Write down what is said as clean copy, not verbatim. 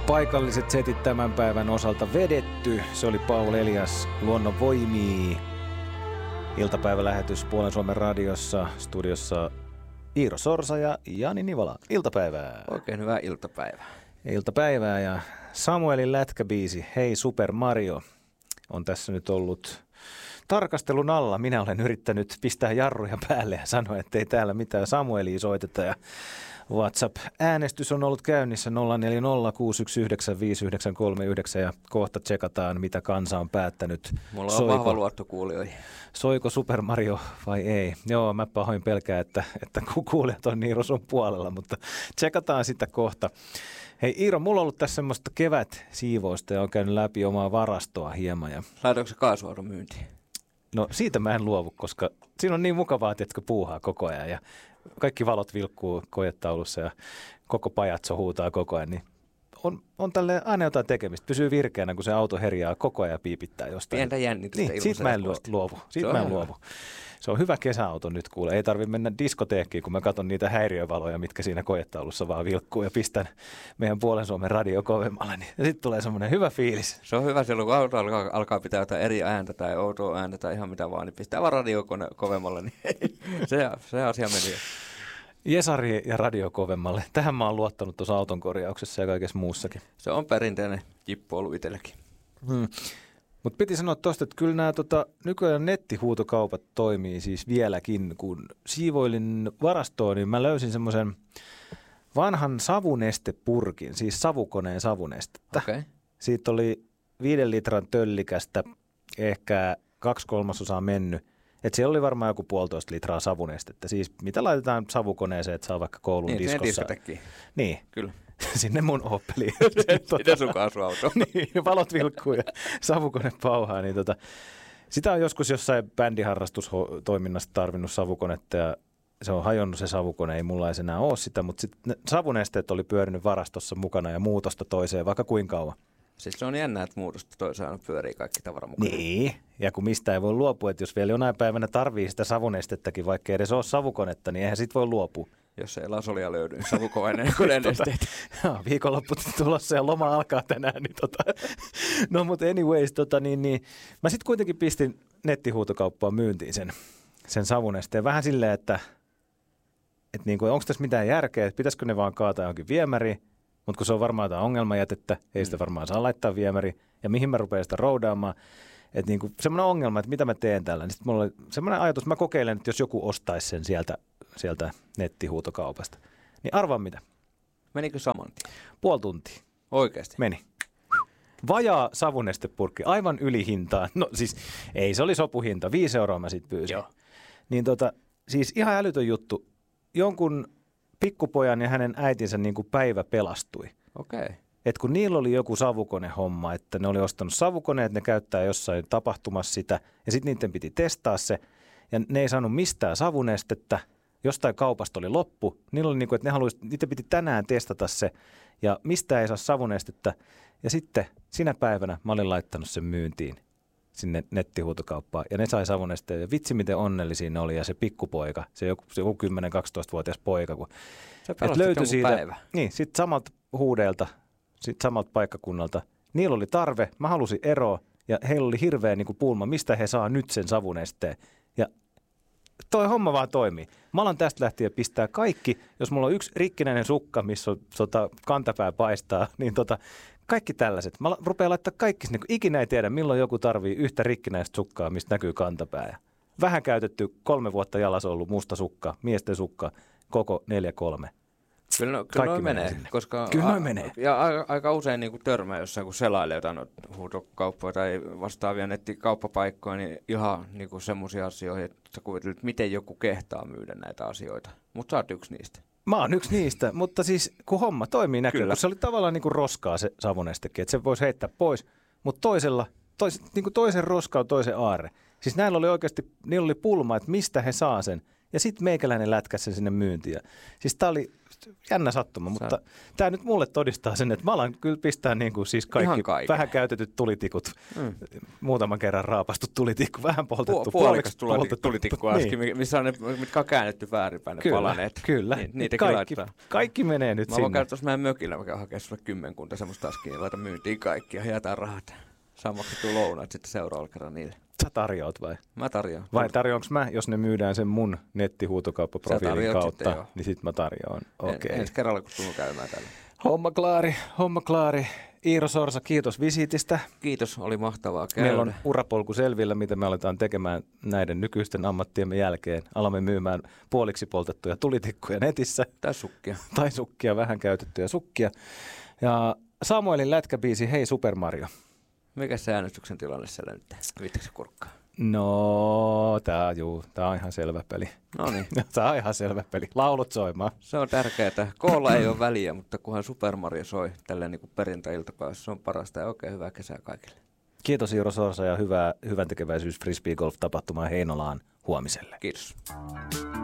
Paikalliset setit tämän päivän osalta vedetty. Se oli Paul Elias, Luonnon voimii. Iltapäivälähetys Puolen Suomen radiossa. Studiossa Iiro Sorsa ja Jani Nivala. Iltapäivää. Oikein hyvää iltapäivää. Iltapäivää ja Samuelin lätkäbiisi Hei Super Mario on tässä nyt ollut tarkastelun alla. Minä olen yrittänyt pistää jarruja päälle ja sanoa, että ei täällä mitään Samuelia soiteta. Ja WhatsApp-äänestys on ollut käynnissä 0406195939 ja kohta tsekataan, mitä kansa on päättänyt. Mulla on vahva luotto kuulijoihin. Soiko Super Mario vai ei? Joo, mä pahoin pelkää, että kuulijat on Iiro sun puolella, mutta tsekataan sitä kohta. Hei Iiro, mulla on ollut tässä semmoista kevätsiivousta ja on käynyt läpi omaa varastoa hieman. Laitatko se kaasuauton myyntiin? No siitä mä en luovu, koska siinä on niin mukavaa, että puuhaa koko ajan ja kaikki valot vilkkuu kojetaulussa ja koko pajatso huutaa koko ajan, niin on tälleen aina jotain tekemistä. Pysyy virkeänä, kun se auto herjaa koko ajan piipittää jostain. Pientä jännitystä. Niin, siitä mä en luovu. Se on hyvä kesäauto nyt kuule. Ei tarvitse mennä diskoteekkiin, kun mä katson niitä häiriövaloja, mitkä siinä kojetaulussa vaan vilkkuu ja pistän meidän Puolen Suomen radio kovemmalle. Niin. Ja sitten tulee semmoinen hyvä fiilis. Se on hyvä silloin, kun auto alkaa pitää jotain eri ääntä tai outoa ääntä tai ihan mitä vaan, niin pistää vaan radio kovemmalle. Niin se asia meni. Jesari ja radio kovemmalle. Tähän mä oon luottanut tuossa auton korjauksessa ja kaikessa muussakin. Se on perinteinen jippu ollut itselläkin. Mutta piti sanoa tuosta, että kyllä nämä nykyään nettihuutokaupat toimii siis vieläkin. Kun siivoilin varastoon, niin mä löysin semmoisen vanhan savunestepurkin, siis savukoneen savunestettä. Okay. Siitä oli 5 litran töllikästä, ehkä 2/3 mennyt. Että siellä oli varmaan joku 1,5 litraa savunestettä. Siis mitä laitetaan savukoneeseen, että saa vaikka koulun diskossa. Niin. Kyllä. Sinne mun Opeliin. Mitä sun kaasuauto? Niin, valot vilkkuu ja savukone pauhaa. Niin sitä on joskus jossain bändiharrastustoiminnassa tarvinnut savukonetta ja se on hajonnut se savukone. Ei mulla enää ole sitä, mutta sitten savunesteet oli pyörinyt varastossa mukana ja muutosta toiseen vaikka kuinka kauan. Siis se on jännä, että muutosta toisaan pyörii kaikki tavara mukana. Niin, ja kun mistä ei voi luopua, että jos vielä jonain päivänä tarvii sitä savunestettäkin, vaikka ei edes ole savukonetta, niin eihän sit voi luopua. Jos ei lasolia löydy, niin savukoneen nesteet. Viikonloppu tulossa ja loma alkaa tänään. Niin No mutta anyways, mä sitten kuitenkin pistin nettihuutokauppaan myyntiin sen savunesteen. Vähän silleen, että niinku, onko tässä mitään järkeä, että pitäisikö ne vaan kaataa johonkin viemäriin. Mutta kun se on varmaan jotain ongelmajätettä, ei sitä varmaan saa laittaa viemäriin. Ja mihin mä rupean sitä roudaamaan. Että niinku, semmoinen ongelma, että mitä mä teen tällä. Niin sitten mulla oli semmoinen ajatus, mä kokeilen, että jos joku ostaisi sen sieltä nettihuutokaupasta. Niin arvaa mitä. Menikö saman tien? 0,5 tuntia. Oikeasti? Meni. Vajaa savunestepurkki, aivan yli hintaan. No siis ei, se oli sopuhinta. 5 euroa mä sit pyysin. Joo. Niin siis ihan älytön juttu. Jonkun pikkupojan ja hänen äitinsä niin kuin päivä pelastui. Okei. Okay. Et kun niillä oli joku savukonehomma, että ne oli ostanut savukoneet, ne käyttää jossain tapahtumassa sitä, ja sitten niiden piti testaa se, ja ne ei saanut mistään savunestettä, jostain kaupasta oli loppu, niillä oli niin kuin, että niitä piti tänään testata se, ja mistään ei saa savunestettä, ja sitten sinä päivänä mä olin laittanut sen myyntiin sinne nettihuutokauppaan, ja ne sai savunesteen, ja vitsi miten onnellisia ne oli, ja se pikkupoika, se joku 10-12-vuotias poika, kun se löytyi siitä päivä. Niin, sitten samalta huudeelta, sitten samalta paikkakunnalta. Niillä oli tarve, mä halusin eroa ja heillä oli hirveä niin kuin pulma, mistä he saa nyt sen savunesteen. Ja toi homma vaan toimii. Mä alan tästä lähtien pistää kaikki, jos mulla on yksi rikkinäinen sukka, missä on, kantapää paistaa, niin kaikki tällaiset. Mä rupean laittaa kaikki sinne, kun ikinä ei tiedä, milloin joku tarvii yhtä rikkinäistä sukkaa, mistä näkyy kantapää. Ja vähän käytetty 3 vuotta jalassa ollut musta sukka, miesten sukka, koko 4-3. Kyllä noin menee, koska menee. Ja aika usein niin törmää jossain, kun selailee jotain huutokauppoja tai vastaavia nettikauppapaikkoja, niin ihan niin semmoisia asioita, että kuvittelet, että miten joku kehtaa myydä näitä asioita. Mutta sä oot yksi niistä. Mä oon yksi niistä, mutta siis kun homma toimii näkyy, kun se oli tavallaan niin kuin roskaa se savunestekin, että se voisi heittää pois, mutta niin kuin toisen roska on toisen aarre. Siis niillä oli pulma, että mistä he saa sen. Ja sitten meikäläinen lätkäsi sen sinne myyntiin. Siis jännä sattuma, mutta tämä nyt mulle todistaa sen, että mä alan kyllä pistää niin kuin siis kaikki vähän käytetyt tulitikut, muutaman kerran raapastu tulitikku, vähän poltettu. Puolikas tulitikku äsken, missä on ne, mitkä on käännetty väärinpäin, ne palaneet. Kyllä, kaikki menee nyt sinne. Mä voin käydä tuossa meidän mökillä, mä käyn hakemaan sulle 10 semmoista taskia ja laita myyntiin kaikki ja jätään rahat. Saa maksettua lounaat sitten seuraavalla kerran niille. Sä tarjoat vai? Mä tarjoan. Vai tarjoanko mä, jos ne myydään sen mun nettihuutokauppaprofiilin kautta, niin sit mä tarjoan. Okei. Ensi kerralla, kun tullut käymään täällä. Homma klaari. Iiro Sorsa, kiitos visiitistä. Kiitos, oli mahtavaa käydä. Meillä on urapolku selvillä, mitä me aletaan tekemään näiden nykyisten ammattiemme jälkeen. Alamme myymään puoliksi poltettuja tulitikkuja netissä. Tai sukkia, vähän käytettyjä sukkia. Ja Samuelin lätkäbiisi Hei Super Mario. Mikä se äänestyksen tilanne siellä nyt? Viittikö kurkkaa? No, tää on ihan selvä peli. No niin. Tää on ihan selvä peli. Laulut soimaan. Se on tärkeää. Koolla ei ole väliä, mutta kunhan Super Mario soi tälleen niin kuin perjantai-iltapäivässä, se on parasta ja oikein hyvää kesää kaikille. Kiitos Iiro Sorsa ja hyvän tekeväisyys Frisbee Golf-tapahtumaan Heinolaan huomiselle. Kiitos.